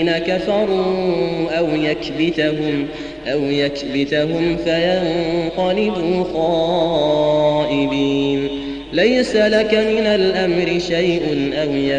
كفروا أو يكبتهم فينقلبوا خائبين. ليس لك من الأمر شيء أو